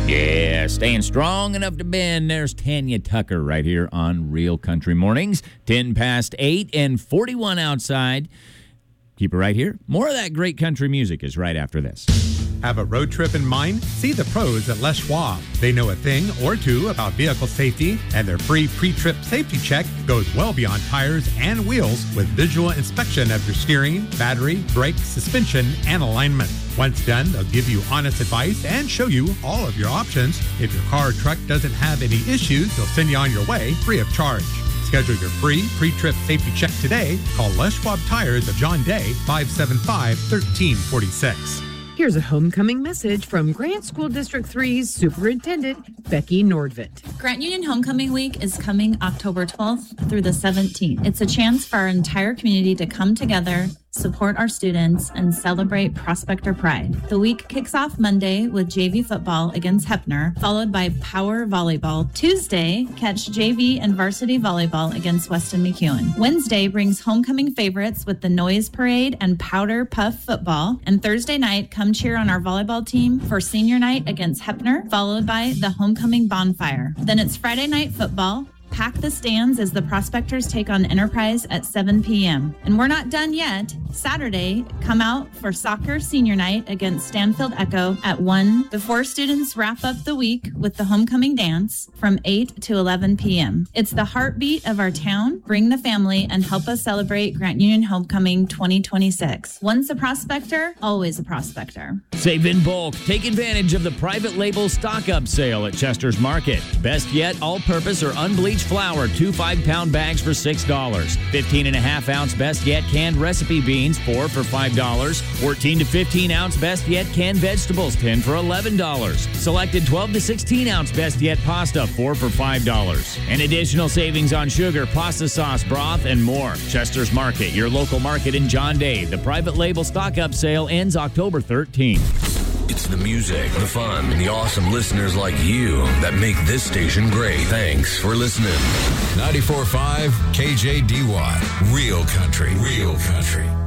Yeah, staying strong enough to bend. There's Tanya Tucker right here on Real Country Mornings. 10 past 8 and 41 outside. Keep it right here. More of that great country music is right after this. Have a road trip in mind? See the pros at Les Schwab. They know a thing or two about vehicle safety, and their free pre-trip safety check goes well beyond tires and wheels with visual inspection of your steering, battery, brake, suspension, and alignment. Once done, they'll give you honest advice and show you all of your options. If your car or truck doesn't have any issues, they'll send you on your way free of charge. Schedule your free pre-trip safety check today. Call Les Schwab Tires of John Day, 575-1346. Here's a homecoming message from Grant School District 3's Superintendent, Becky Nordvit. Grant Union Homecoming Week is coming October 12th through the 17th. It's a chance for our entire community to come together, support our students, and celebrate Prospector Pride. The week kicks off Monday with JV football against Heppner, followed by Power Volleyball. Tuesday, catch JV and varsity volleyball against Weston McEwen. Wednesday brings homecoming favorites with the Noise Parade and Powder Puff football. And Thursday night, come cheer on our volleyball team for senior night against Heppner, followed by the homecoming bonfire. Then it's Friday night football. Pack the stands as the Prospectors take on Enterprise at 7 p.m. And we're not done yet. Saturday, come out for soccer senior night against Stanfield Echo at 1 before students wrap up the week with the homecoming dance from 8 to 11 p.m. It's the heartbeat of our town. Bring the family and help us celebrate Grant Union Homecoming 2026. Once a Prospector, always a Prospector. Save in bulk. Take advantage of the private label stock-up sale at Chester's Market. Best yet, all-purpose or unbleached flour, 2 5-pound bags for $6. 15.5-ounce Best Yet canned recipe beans, 4 for $5. 14 to 15-ounce Best Yet canned vegetables, 10 for $11. Selected 12 to 16-ounce Best Yet pasta, 4 for $5. And additional savings on sugar, pasta sauce, broth, and more. Chester's Market, your local market in John Day. The private label stock-up sale ends October 13th. It's the music, the fun, and the awesome listeners like you that make this station great. Thanks for listening. 94.5 KJDY. Real country. Real country.